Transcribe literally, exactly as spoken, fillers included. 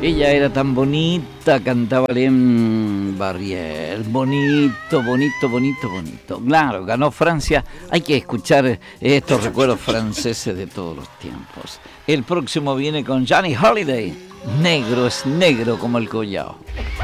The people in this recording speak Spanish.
Ella era tan bonita, cantaba Hélène Barrière. Bonito, bonito, bonito, bonito. Claro, ganó Francia. Hay que escuchar estos recuerdos franceses de todos los tiempos. El próximo viene con Johnny Holiday. Negro es negro como el collao.